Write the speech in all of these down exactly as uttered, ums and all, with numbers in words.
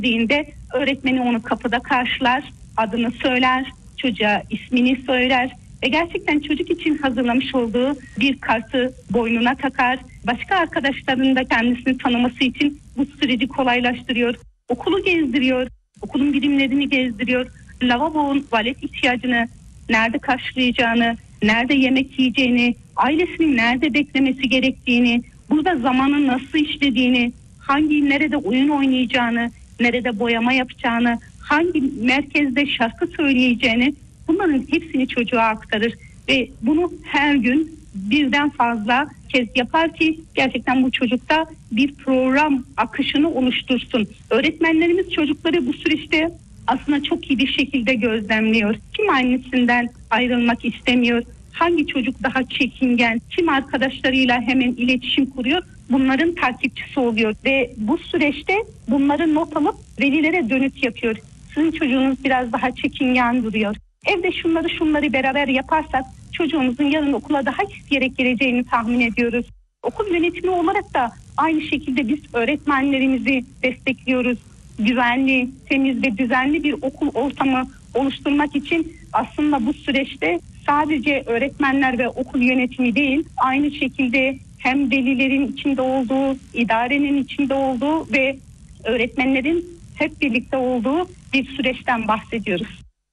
Diğinde öğretmeni onu kapıda karşılar, adını söyler, çocuğa ismini söyler ve gerçekten çocuk için hazırlamış olduğu bir kartı boynuna takar. Başka arkadaşlarının da kendisini tanıması için bu süreci kolaylaştırıyor. Okulu gezdiriyor, okulun birimlerini gezdiriyor. Lavabonun tuvalet ihtiyacını nerede karşılayacağını, nerede yemek yiyeceğini, ailesinin nerede beklemesi gerektiğini, burada zamanın nasıl işlediğini, hangi nerede oyun oynayacağını, nerede boyama yapacağını, hangi merkezde şarkı söyleyeceğini, bunların hepsini çocuğa aktarır ve bunu her gün birden fazla kez yapar ki gerçekten bu çocukta bir program akışını oluştursun. Öğretmenlerimiz çocukları bu süreçte aslında çok iyi bir şekilde gözlemliyor. Kim annesinden ayrılmak istemiyor? Hangi çocuk daha çekingen? Kim arkadaşlarıyla hemen iletişim kuruyor? Bunların takipçisi oluyor ve bu süreçte bunları not alıp velilere dönüt yapıyor. Sizin çocuğunuz biraz daha çekingen duruyor. Evde şunları şunları beraber yaparsak çocuğunuzun yarın okula daha isteyerek geleceğini tahmin ediyoruz. Okul yönetimi olarak da aynı şekilde biz öğretmenlerimizi destekliyoruz. Güvenli, temiz ve düzenli bir okul ortamı oluşturmak için aslında bu süreçte sadece öğretmenler ve okul yönetimi değil, aynı şekilde hem velilerin içinde olduğu, idarenin içinde olduğu ve öğretmenlerin hep birlikte olduğu bir süreçten bahsediyoruz.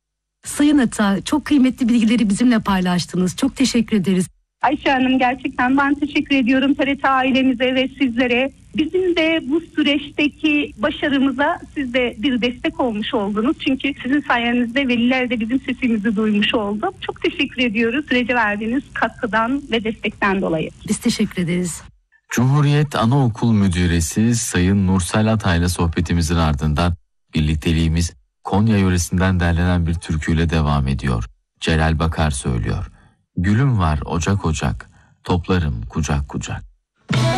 Sayın Ata, çok kıymetli bilgileri bizimle paylaştınız. Çok teşekkür ederiz. Ayşe Hanım, gerçekten ben teşekkür ediyorum T R T ailemize ve sizlere. Bizim de bu süreçteki başarımıza siz de bir destek olmuş oldunuz. Çünkü sizin sayenizde veliler de bizim sesimizi duymuş oldu. Çok teşekkür ediyoruz sürece verdiğiniz katkıdan ve destekten dolayı. Biz teşekkür ederiz. Cumhuriyet Anaokul Müdüresi Sayın Nursel Atay'la sohbetimizin ardından birlikteliğimiz Konya yöresinden derlenen bir türküyle devam ediyor. Celal Bakar söylüyor. Gülüm var ocak ocak, toplarım kucak kucak.